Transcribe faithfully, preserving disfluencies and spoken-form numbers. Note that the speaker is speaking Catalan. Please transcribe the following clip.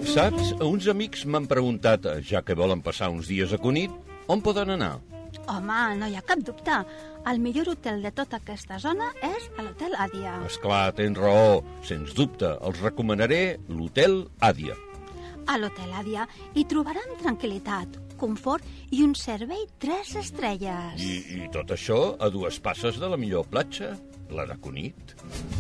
Saps, uns amics m'han preguntat, ja que volen passar uns dies a Cunit, on poden anar? Home, no hi ha cap dubte. El millor hotel de tota aquesta zona és l'Hotel Àdia. Esclar, tens raó. Sens dubte, els recomanaré l'Hotel Àdia. A l'Hotel Àdia hi trobaran tranquil·litat, confort i un servei tres estrelles. I, i tot això a dues passes de la millor platja, la de Cunit.